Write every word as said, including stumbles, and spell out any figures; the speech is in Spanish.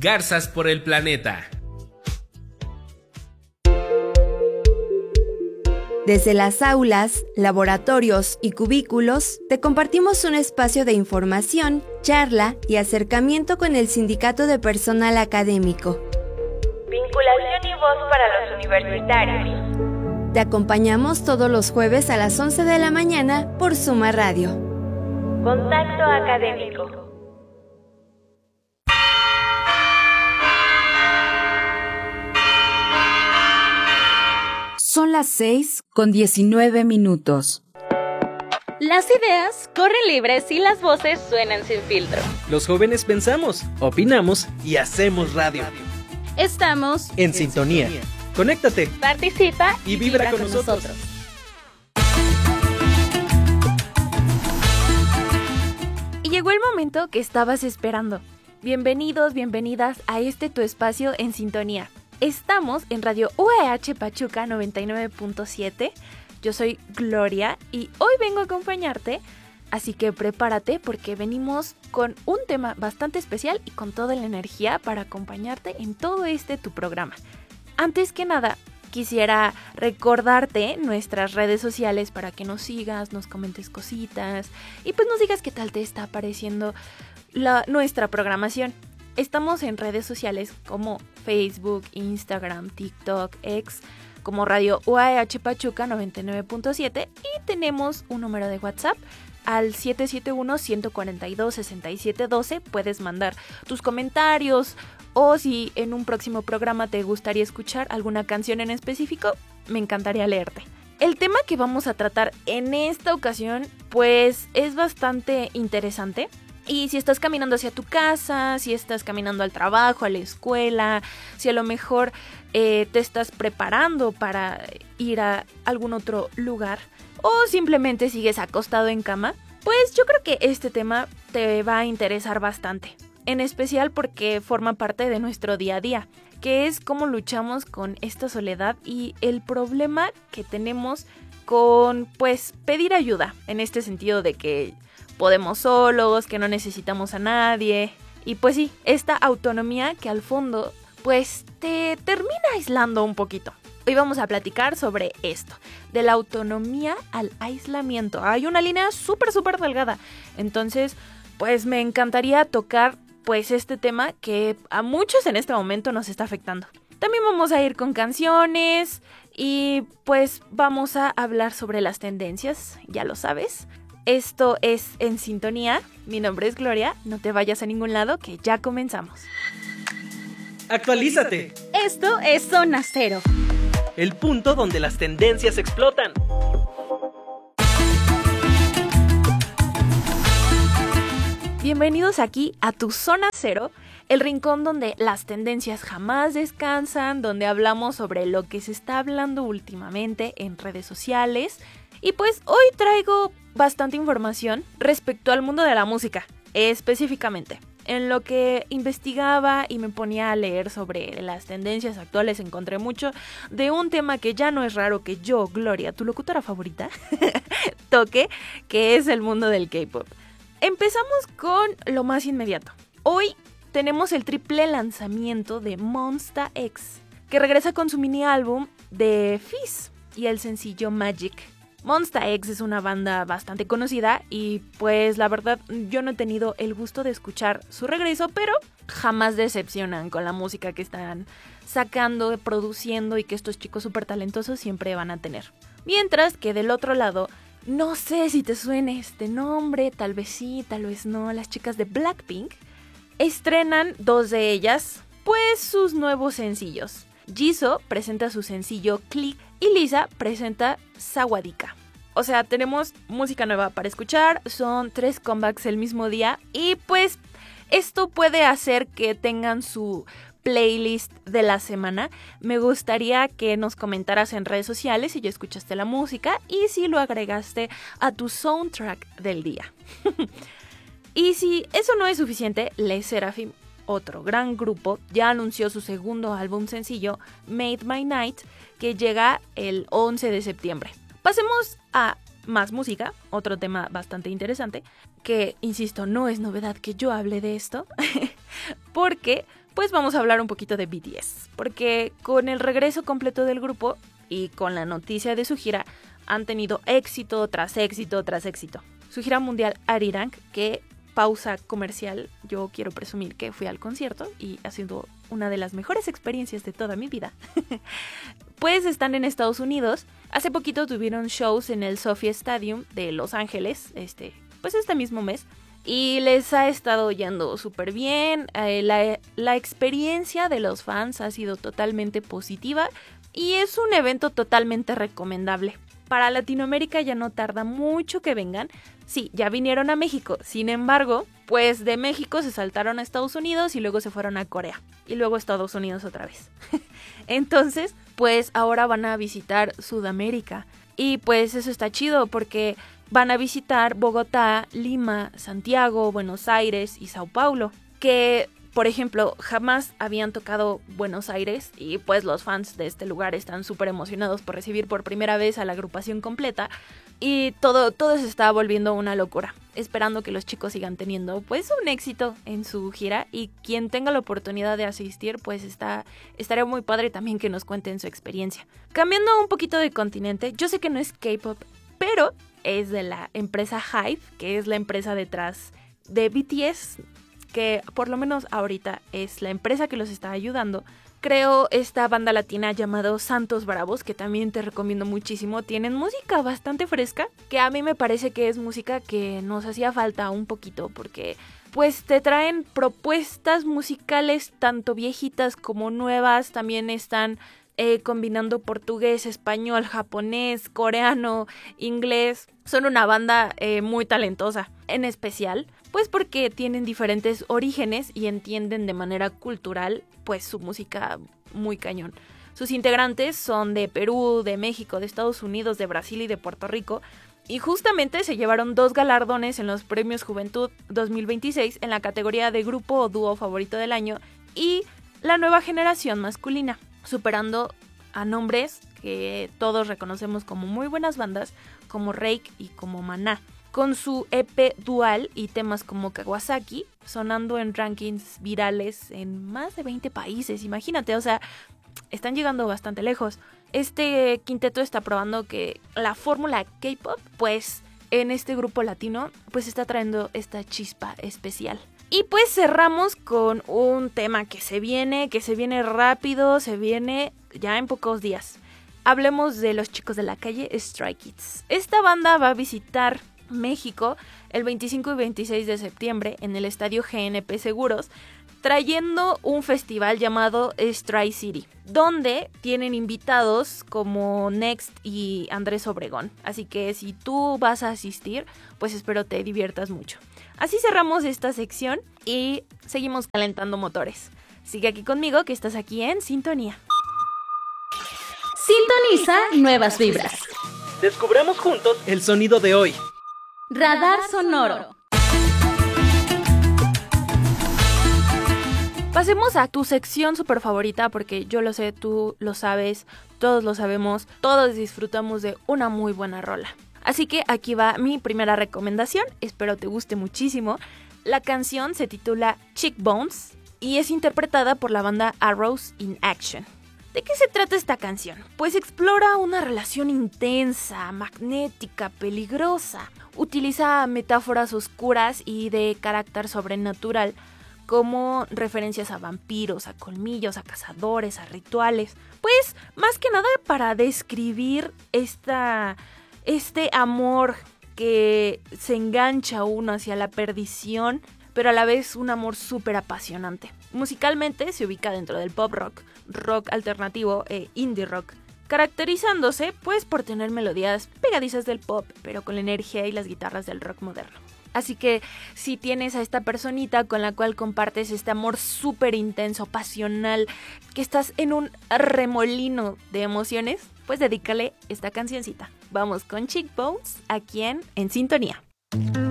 Garzas por el Planeta. Desde las aulas, laboratorios y cubículos, te compartimos un espacio de información, charla y acercamiento con el Sindicato de Personal Académico. Vinculación y voz para los universitarios. Te acompañamos todos los jueves a las once de la mañana por Suma Radio. Contacto Académico. Son las seis con diecinueve minutos. Las ideas corren libres y las voces suenan sin filtro. Los jóvenes pensamos, opinamos y hacemos radio. Estamos en, en sintonía. sintonía. Conéctate, participa y, y vibra, vibra con, con nosotros. nosotros. Y llegó el momento que estabas esperando. Bienvenidos, bienvenidas a este tu espacio en sintonía. Estamos en Radio U A H Pachuca noventa y nueve punto siete. Yo soy Gloria y hoy vengo a acompañarte, así que prepárate porque venimos con un tema bastante especial y con toda la energía para acompañarte en todo este tu programa. Antes que nada, quisiera recordarte nuestras redes sociales para que nos sigas, nos comentes cositas y pues nos digas qué tal te está pareciendo la, nuestra programación. Estamos en redes sociales como Facebook, Instagram, TikTok, X, como Radio U A H Pachuca noventa y nueve punto siete y tenemos un número de WhatsApp al siete siete uno, uno cuatro dos, seis siete uno dos. Puedes mandar tus comentarios o si en un próximo programa te gustaría escuchar alguna canción en específico, me encantaría leerte. El tema que vamos a tratar en esta ocasión pues es bastante interesante. Y si estás caminando hacia tu casa, si estás caminando al trabajo, a la escuela, si a lo mejor eh, te estás preparando para ir a algún otro lugar o simplemente sigues acostado en cama, pues yo creo que este tema te va a interesar bastante. En especial porque forma parte de nuestro día a día, que es cómo luchamos con esta soledad y el problema que tenemos con, pues, pedir ayuda, en este sentido de que podemos solos, que no necesitamos a nadie. Y pues sí, esta autonomía que al fondo pues te termina aislando un poquito. Hoy vamos a platicar sobre esto, de la autonomía al aislamiento. Hay una línea súper súper delgada. Entonces pues me encantaría tocar pues este tema que a muchos en este momento nos está afectando. También vamos a ir con canciones y pues vamos a hablar sobre las tendencias, ya lo sabes. Esto es En Sintonía, mi nombre es Gloria, no te vayas a ningún lado que ya comenzamos. ¡Actualízate! Esto es Zona Cero. El punto donde las tendencias explotan. Bienvenidos aquí a tu Zona Cero, el rincón donde las tendencias jamás descansan, donde hablamos sobre lo que se está hablando últimamente en redes sociales. Y pues hoy traigo bastante información respecto al mundo de la música, específicamente. En lo que investigaba y me ponía a leer sobre las tendencias actuales, encontré mucho de un tema que ya no es raro que yo, Gloria, tu locutora favorita, toque, que es el mundo del K-pop. Empezamos con lo más inmediato. Hoy tenemos el triple lanzamiento de Monsta X, que regresa con su mini álbum de Fizz y el sencillo Magic. Monsta X es una banda bastante conocida y pues la verdad yo no he tenido el gusto de escuchar su regreso, pero jamás decepcionan con la música que están sacando, produciendo y que estos chicos súper talentosos siempre van a tener. Mientras que del otro lado, no sé si te suene este nombre, tal vez sí, tal vez no, las chicas de Blackpink estrenan dos de ellas, pues sus nuevos sencillos. Jisoo presenta su sencillo Click y Lisa presenta Sawadika. O sea, tenemos música nueva para escuchar, son tres comebacks el mismo día y pues esto puede hacer que tengan su playlist de la semana. Me gustaría que nos comentaras en redes sociales si ya escuchaste la música y si lo agregaste a tu soundtrack del día. Y si eso no es suficiente, Le Sserafim, otro gran grupo, ya anunció su segundo álbum sencillo, Made My Night, que llega el once de septiembre. Pasemos a más música, otro tema bastante interesante, que, insisto, no es novedad que yo hable de esto, porque pues vamos a hablar un poquito de B T S, porque con el regreso completo del grupo y con la noticia de su gira, han tenido éxito tras éxito tras éxito. Su gira mundial Arirang, que pausa comercial, yo quiero presumir que fui al concierto y ha sido una de las mejores experiencias de toda mi vida. Pues están en Estados Unidos. Hace poquito tuvieron shows en el SoFi Stadium de Los Ángeles, este, pues este mismo mes. Y les ha estado yendo súper bien. Eh, la, la experiencia de los fans ha sido totalmente positiva y es un evento totalmente recomendable. Para Latinoamérica ya no tarda mucho que vengan. Sí, ya vinieron a México. Sin embargo, pues de México se saltaron a Estados Unidos y luego se fueron a Corea. Y luego a Estados Unidos otra vez. Entonces, pues ahora van a visitar Sudamérica. Y pues eso está chido porque van a visitar Bogotá, Lima, Santiago, Buenos Aires y Sao Paulo, que por ejemplo jamás habían tocado Buenos Aires y pues los fans de este lugar están súper emocionados por recibir por primera vez a la agrupación completa y todo, todo se está volviendo una locura, esperando que los chicos sigan teniendo pues un éxito en su gira y quien tenga la oportunidad de asistir pues está, estaría muy padre también que nos cuenten su experiencia. Cambiando un poquito de continente, yo sé que no es K-pop, pero es de la empresa Hybe, que es la empresa detrás de B T S, que por lo menos ahorita es la empresa que los está ayudando. Creo esta banda latina llamada Santos Bravos, que también te recomiendo muchísimo. Tienen música bastante fresca, que a mí me parece que es música que nos hacía falta un poquito, porque pues te traen propuestas musicales tanto viejitas como nuevas. También están Eh, combinando portugués, español, japonés, coreano, inglés. Son una banda eh, muy talentosa, en especial pues porque tienen diferentes orígenes y entienden de manera cultural pues su música muy cañón. Sus integrantes son de Perú, de México, de Estados Unidos, de Brasil y de Puerto Rico. Y justamente se llevaron dos galardones en los Premios Juventud dos mil veintiséis en la categoría de grupo o dúo favorito del año y la nueva generación masculina, superando a nombres que todos reconocemos como muy buenas bandas, como Reik y como Maná, con su E P Dual y temas como Kawasaki, sonando en rankings virales en más de veinte países, imagínate, o sea, están llegando bastante lejos. Este quinteto está probando que la fórmula K-pop, pues en este grupo latino, pues está trayendo esta chispa especial. Y pues cerramos con un tema que se viene, que se viene rápido, se viene ya en pocos días. Hablemos de los chicos de la calle, Stray Kids. Esta banda va a visitar México el veinticinco y veintiséis de septiembre en el estadio G N P Seguros, trayendo un festival llamado Stray City, donde tienen invitados como Next y Andrés Obregón. Así que si tú vas a asistir, pues espero te diviertas mucho. Así cerramos esta sección y seguimos calentando motores. Sigue aquí conmigo que estás aquí en Sintonía. Sintoniza nuevas vibras. Descubramos juntos el sonido de hoy. Radar Sonoro. Pasemos a tu sección super favorita, porque yo lo sé, tú lo sabes, todos lo sabemos, todos disfrutamos de una muy buena rola. Así que aquí va mi primera recomendación, espero te guste muchísimo. La canción se titula Cheekbones y es interpretada por la banda Arrows in Action. ¿De qué se trata esta canción? Pues explora una relación intensa, magnética, peligrosa. Utiliza metáforas oscuras y de carácter sobrenatural, como referencias a vampiros, a colmillos, a cazadores, a rituales. Pues más que nada para describir esta... este amor que se engancha uno hacia la perdición, pero a la vez un amor súper apasionante. Musicalmente se ubica dentro del pop rock, rock alternativo e indie rock, caracterizándose pues por tener melodías pegadizas del pop, pero con la energía y las guitarras del rock moderno. Así que si tienes a esta personita con la cual compartes este amor súper intenso, pasional, que estás en un remolino de emociones, pues dedícale esta cancioncita. Vamos con Cheekbones aquí en En Sintonía.